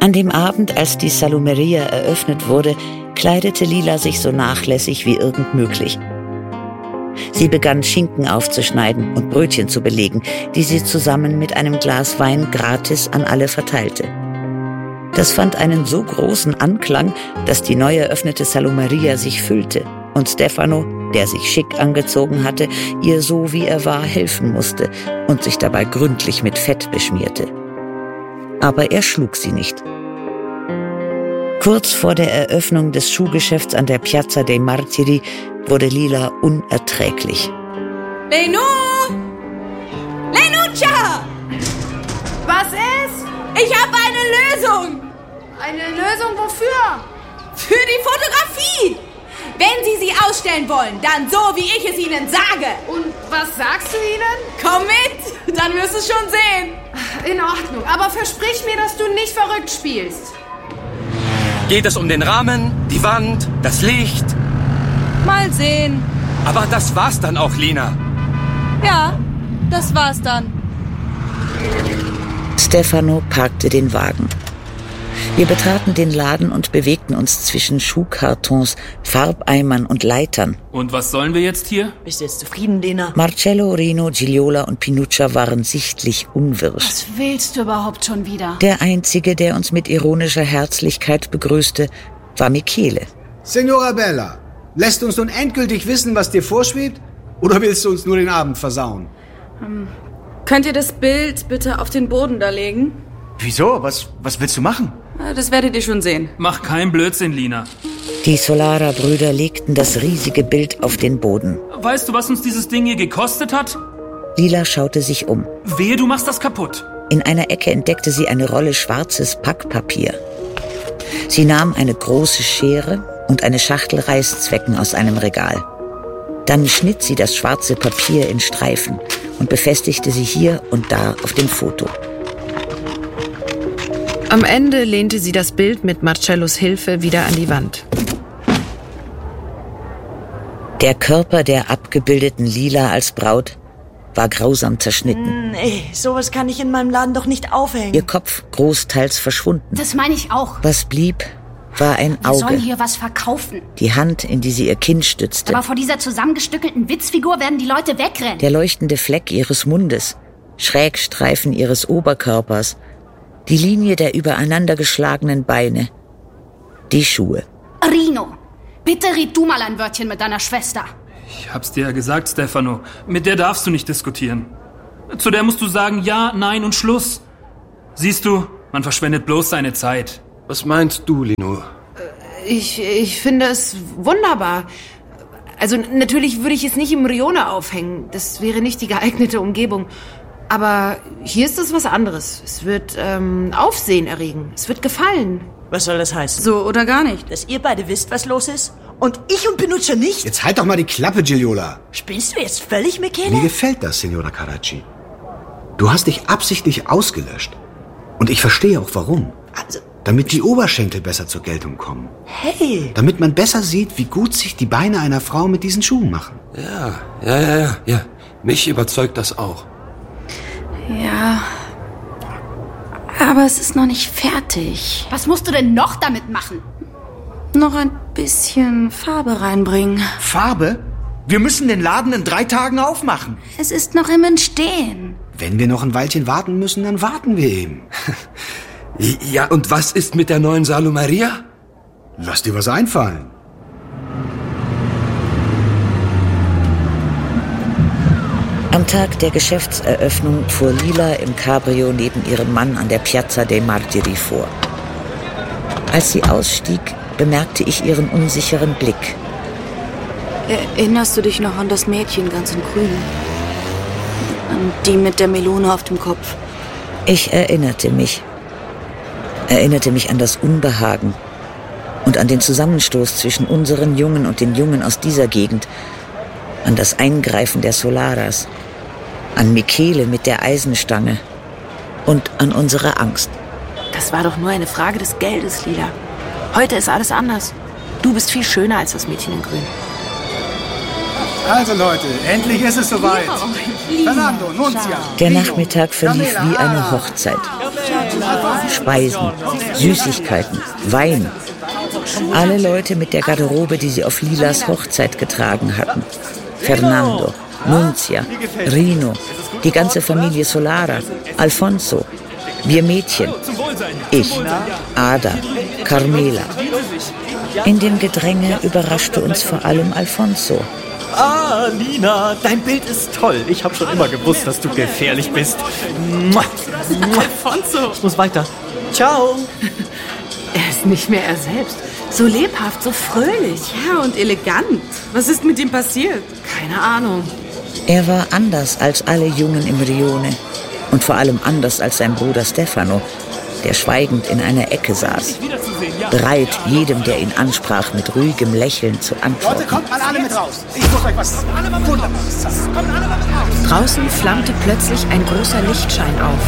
An dem Abend, als die Salumeria eröffnet wurde, kleidete Lila sich so nachlässig wie irgend möglich. Sie begann Schinken aufzuschneiden und Brötchen zu belegen, die sie zusammen mit einem Glas Wein gratis an alle verteilte. Das fand einen so großen Anklang, dass die neu eröffnete Salumeria sich füllte und Stefano, der sich schick angezogen hatte, ihr so wie er war helfen musste und sich dabei gründlich mit Fett beschmierte. Aber er schlug sie nicht. Kurz vor der Eröffnung des Schuhgeschäfts an der Piazza dei Martiri wurde Lila unerträglich. Lenu! Lenuccia! Was ist? Ich habe eine Lösung! Eine Lösung wofür? Für die Fotografie! Wenn Sie sie ausstellen wollen, dann so, wie ich es Ihnen sage. Und was sagst du ihnen? Komm mit, dann wirst du es schon sehen. In Ordnung, aber versprich mir, dass du nicht verrückt spielst. Geht es um den Rahmen, die Wand, das Licht? Mal sehen. Aber das war's dann auch, Lina. Ja, das war's dann. Stefano parkte den Wagen. Wir betraten den Laden und bewegten uns zwischen Schuhkartons, Farbeimern und Leitern. Und was sollen wir jetzt hier? Bist du jetzt zufrieden, Lena? Marcello, Rino, Giliola und Pinuccia waren sichtlich unwirsch. Was willst du überhaupt schon wieder? Der Einzige, der uns mit ironischer Herzlichkeit begrüßte, war Michele. Signora Bella, lässt uns nun endgültig wissen, was dir vorschwebt? Oder willst du uns nur den Abend versauen? Könnt ihr das Bild bitte auf den Boden da legen? Wieso? Was willst du machen? Das werdet ihr schon sehen. Mach keinen Blödsinn, Lina. Die Solara-Brüder legten das riesige Bild auf den Boden. Weißt du, was uns dieses Ding hier gekostet hat? Lila schaute sich um. Wehe, du machst das kaputt. In einer Ecke entdeckte sie eine Rolle schwarzes Packpapier. Sie nahm eine große Schere und eine Schachtel Reißzwecken aus einem Regal. Dann schnitt sie das schwarze Papier in Streifen und befestigte sie hier und da auf dem Foto. Am Ende lehnte sie das Bild mit Marcellos Hilfe wieder an die Wand. Der Körper der abgebildeten Lila als Braut war grausam zerschnitten. Nee, sowas kann ich in meinem Laden doch nicht aufhängen. Ihr Kopf großteils verschwunden. Das meine ich auch. Was blieb, war ein Wir sollen Auge. hier was verkaufen. Die Hand, in die sie ihr Kinn stützte. Aber vor dieser zusammengestückelten Witzfigur werden die Leute wegrennen. Der leuchtende Fleck ihres Mundes, Schrägstreifen ihres Oberkörpers, die Linie der übereinander geschlagenen Beine, die Schuhe. Rino, bitte red du mal ein Wörtchen mit deiner Schwester. Ich hab's dir ja gesagt, Stefano. Mit der darfst du nicht diskutieren. Zu der musst du sagen ja, nein und Schluss. Siehst du, man verschwendet bloß seine Zeit. Was meinst du, Lino? Ich finde es wunderbar. Also natürlich würde ich es nicht im Rione aufhängen. Das wäre nicht die geeignete Umgebung. Aber hier ist es was anderes. Es wird Aufsehen erregen. Es wird gefallen. Was soll das heißen? So oder gar nicht. Dass ihr beide wisst, was los ist? Und ich und Pinuccia nicht? Jetzt halt doch mal die Klappe, Giliola. Spinnst du jetzt völlig, Michele? Mir gefällt das, Signora Carracci. Du hast dich absichtlich ausgelöscht. Und ich verstehe auch, warum. Also, Damit die Oberschenkel besser zur Geltung kommen. hey. Damit man besser sieht, wie gut sich die Beine einer Frau mit diesen Schuhen machen. Ja. Mich überzeugt das auch. Ja, aber es ist noch nicht fertig. Was musst du denn noch damit machen? Noch ein bisschen Farbe reinbringen. Farbe? Wir müssen den Laden in 3 Tagen aufmachen. Es ist noch im Entstehen. Wenn wir noch ein Weilchen warten müssen, dann warten wir eben. Ja, und was ist mit der neuen Salumeria? Lass dir was einfallen. Am Tag der Geschäftseröffnung fuhr Lila im Cabrio neben ihrem Mann an der Piazza dei Martiri vor. Als sie ausstieg, bemerkte ich ihren unsicheren Blick. Erinnerst du dich noch an das Mädchen ganz in Grün? An die mit der Melone auf dem Kopf? Ich erinnerte mich an das Unbehagen und an den Zusammenstoß zwischen unseren Jungen und den Jungen aus dieser Gegend, an das Eingreifen der Solaras, an Michele mit der Eisenstange und an unsere Angst. Das war doch nur eine Frage des Geldes, Lila. Heute ist alles anders. Du bist viel schöner als das Mädchen in Grün. Also Leute, endlich ist es soweit. Fernando, Nunzia. Der Nachmittag verlief wie eine Hochzeit. Speisen, Süßigkeiten, Wein. Alle Leute mit der Garderobe, die sie auf Lilas Hochzeit getragen hatten. Fernando, Nunzia, Rino, die ganze Familie Solara, Alfonso, wir Mädchen, ich, Ada, Carmela. In dem Gedränge überraschte uns vor allem Alfonso. Ah, Lina, dein Bild ist toll. Ich habe schon immer gewusst, dass du gefährlich bist. Alfonso. Ich muss weiter. Ciao. Er ist nicht mehr er selbst. So lebhaft, so fröhlich. Ja, und elegant. Was ist mit ihm passiert? Keine Ahnung. Er war anders als alle Jungen im Rione. Und vor allem anders als sein Bruder Stefano, der schweigend in einer Ecke saß. Bereit, jedem, der ihn ansprach, mit ruhigem Lächeln zu antworten. Leute, kommt mal alle mit raus. Ich muss euch was Wunderbares zeigen. Kommt alle mal mit raus. Draußen flammte plötzlich ein großer Lichtschein auf.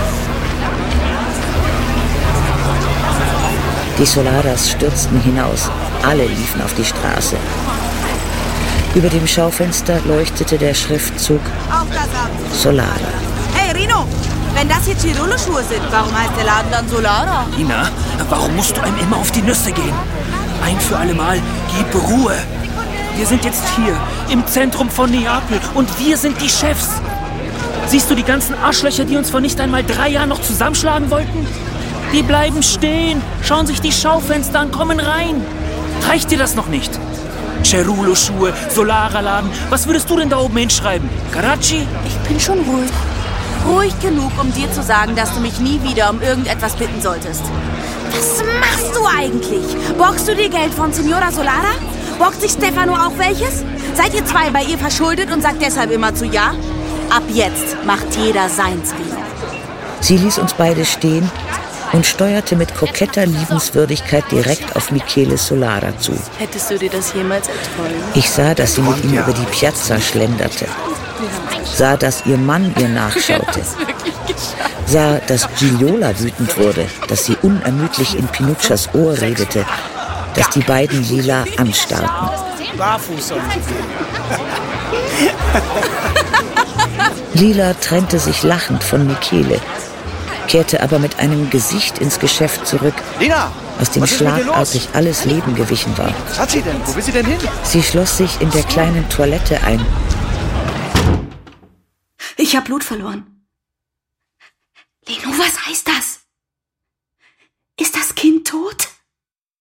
Die Solaras stürzten hinaus. Alle liefen auf die Straße. Über dem Schaufenster leuchtete der Schriftzug Solara. Hey, Rino! Wenn das hier Cirolo-Schuhe sind, warum heißt der Laden dann Solara? Ina, warum musst du einem immer auf die Nüsse gehen? Ein für alle Mal, gib Ruhe. Wir sind jetzt hier, im Zentrum von Neapel und wir sind die Chefs. Siehst du die ganzen Arschlöcher, die uns vor nicht einmal 3 Jahren noch zusammenschlagen wollten? Die bleiben stehen, schauen sich die Schaufenster an, kommen rein. Reicht dir das noch nicht? Cerulo-Schuhe, Solara-Laden, was würdest du denn da oben hinschreiben? Karachi? Ich bin schon ruhig. Ruhig genug, um dir zu sagen, dass du mich nie wieder um irgendetwas bitten solltest. Was machst du eigentlich? Borgst du dir Geld von Signora Solara? Borgt sich Stefano auch welches? Seid ihr zwei bei ihr verschuldet und sagt deshalb immer zu ja? Ab jetzt macht jeder seins wieder. Sie ließ uns beide stehen und steuerte mit koketter Liebenswürdigkeit direkt auf Michele Solara zu. Hättest du dir das jemals erträumt? Ich sah, dass sie mit ihm über die Piazza schlenderte. Sah, dass ihr Mann ihr nachschaute. Sah, dass Giliola wütend wurde, dass sie unermüdlich in Pinuccias Ohr redete, dass die beiden Lila anstarrten. Lila trennte sich lachend von Michele, kehrte aber mit einem Gesicht ins Geschäft zurück, aus dem schlagartig alles Leben gewichen war. Was hat sie denn? Wo will sie denn hin? Sie schloss sich in der kleinen Toilette ein. Ich habe Blut verloren. Leno, was heißt das? Ist das Kind tot?